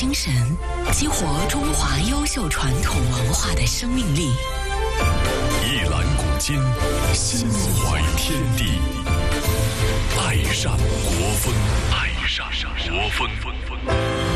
精神，激活中华优秀传统文化的生命力。 一览古今，心怀天地，爱上国风，爱上国风。